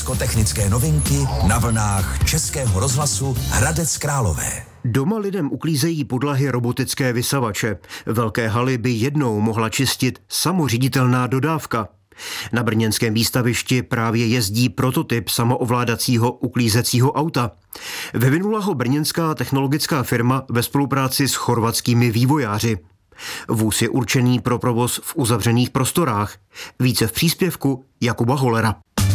Vědecko-technické novinky na vlnách Českého rozhlasu Hradec Králové. Doma lidem uklízejí podlahy robotické vysavače. Velké haly by jednou mohla čistit samoředitelná dodávka. Na brněnském výstavišti právě jezdí prototyp samoovládacího uklízecího auta. Vyvinula ho brněnská technologická firma ve spolupráci s chorvatskými vývojáři. Vůz je určený pro provoz v uzavřených prostorách. Více v příspěvku Jakuba Holera.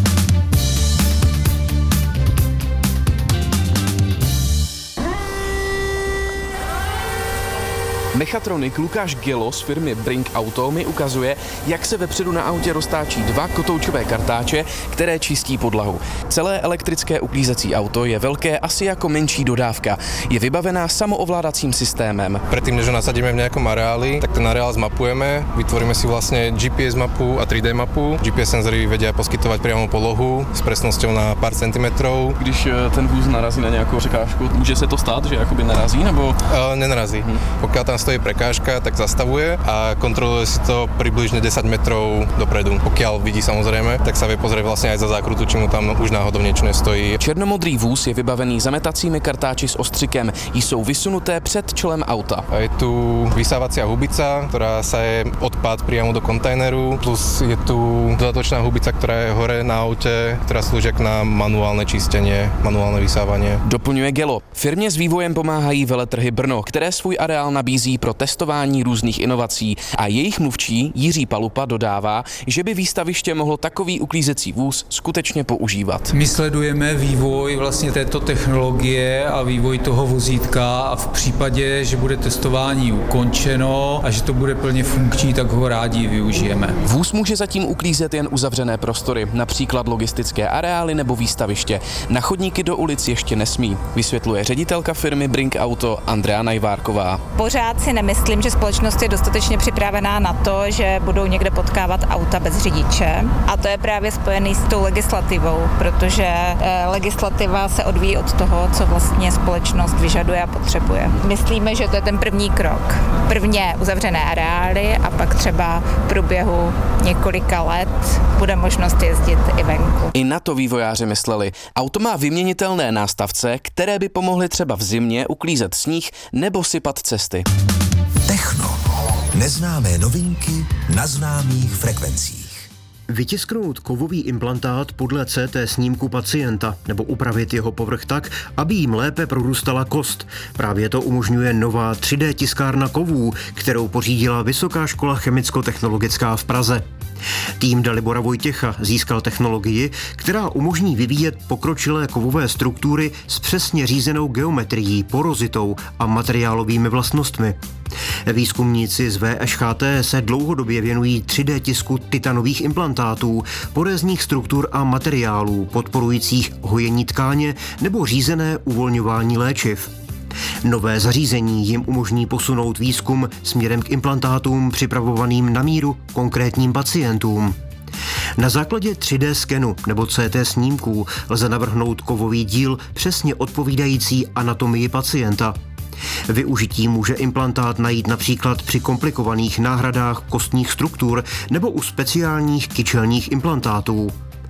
Mechatronik Lukáš Gelo z firmy Brink Auto mi ukazuje, jak se vepředu na autě roztáčí dva kotoučové kartáče, které čistí podlahu. Celé elektrické uklízecí auto je velké asi jako menší dodávka. Je vybavená samoovládacím systémem. Predtým, než ho nasadíme v nejakom areáli, tak ten areál zmapujeme, vytvoríme si vlastne GPS mapu a 3D mapu. GPS senzory vedia poskytovať priamo polohu s presnosťou na pár centimetrov. Když ten vůz narazí na nějakou překážku, může se to stát, že jakoby narazí, nebo? Nenarazí. Pokiaľ tam stojí prekážka, tak zastavuje a kontroluje si to približne 10 metrov dopredu. Pokiaľ vidí samozrejme, tak sa vie pozrieť vlastne aj za zákrutu, či mu tam už náhodou niečo nestojí. Černomodrý vůz je vybavený zametacími kartáči s ostřikem. Jsou vysunuté před čelem auta. A je tu vysávacia hubica, ktorá saje odpad priamo do kontajneru, plus je tu dodatočná hubica, ktorá je hore na aute, ktorá slúži na manuálne čistenie, manuálne vysávanie. Doplňuje Gelo. Firmě s vývojem pomáhají veletrhy Brno, které svůj areál nabízí pro testování různých inovací, a jejich mluvčí Jiří Palupa dodává, že by výstaviště mohlo takový uklízecí vůz skutečně používat. My sledujeme vývoj vlastně této technologie a vývoj toho vozítka a v případě, že bude testování ukončeno a že to bude plně funkční, tak ho rádi využijeme. Vůz může zatím uklízet jen uzavřené prostory, například logistické areály nebo výstaviště. Na chodníky do ulic ještě nesmí, vysvětluje ředitelka firmy Brink Auto Andrea Najvárková. Pořád si nemyslím, že společnost je dostatečně připravená na to, že budou někde potkávat auta bez řidiče. A to je právě spojený s tou legislativou, protože legislativa se odvíjí od toho, co vlastně společnost vyžaduje a potřebuje. Myslíme, že to je ten první krok. Prvně uzavřené areály a pak třeba v průběhu několika let bude možnost jezdit i venku. I na to vývojáři mysleli. Auto má vyměnitelné nástavce, které by pomohly třeba v zimě uklízet sníh nebo sypat cesty. Techno. Neznámé novinky na známých frekvencích. Vytisknout kovový implantát podle CT snímku pacienta nebo upravit jeho povrch tak, aby jim lépe prorůstala kost. Právě to umožňuje nová 3D tiskárna kovů, kterou pořídila Vysoká škola chemicko-technologická v Praze. Tým Dalibora Vojtěcha získal technologii, která umožní vyvíjet pokročilé kovové struktury s přesně řízenou geometrií, porozitou a materiálovými vlastnostmi. Výzkumníci z VŠHT se dlouhodobě věnují 3D tisku titanových implantátů, porézních struktur a materiálů podporujících hojení tkáně nebo řízené uvolňování léčiv. Nové zařízení jim umožní posunout výzkum směrem k implantátům připravovaným na míru konkrétním pacientům. Na základě 3D skenu nebo CT snímků lze navrhnout kovový díl přesně odpovídající anatomii pacienta. Využití může implantát najít například při komplikovaných náhradách kostních struktur nebo u speciálních kyčelních implantátů.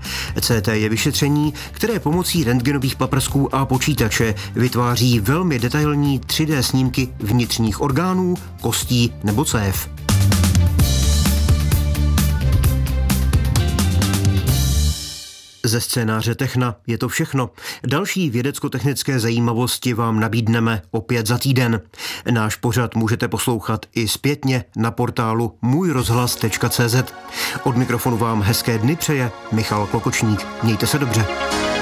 CT je vyšetření, které pomocí rentgenových paprsků a počítače vytváří velmi detailní 3D snímky vnitřních orgánů, kostí nebo cév. Ze scénáře Techna je to všechno. Další vědecko-technické zajímavosti vám nabídneme opět za týden. Náš pořad můžete poslouchat i zpětně na portálu můjrozhlas.cz. Od mikrofonu vám hezké dny přeje Michal Klokočník. Mějte se dobře.